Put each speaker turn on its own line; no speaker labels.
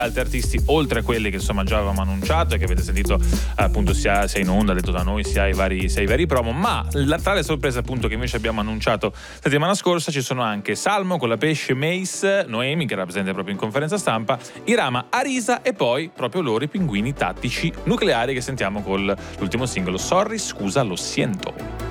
altri artisti oltre a quelli che insomma già avevamo annunciato e che avete sentito appunto sia in onda detto da noi sia ai vari promo, ma la tale sorpresa appunto che invece abbiamo annunciato settimana scorsa, ci sono anche Salmo con la Pesce, Mace, Noemi che era presente proprio in conferenza stampa, Irama, Arisa e poi proprio loro i Pinguini Tattici Nucleari che sentiamo con l'ultimo singolo Sorry, scusa, lo siento.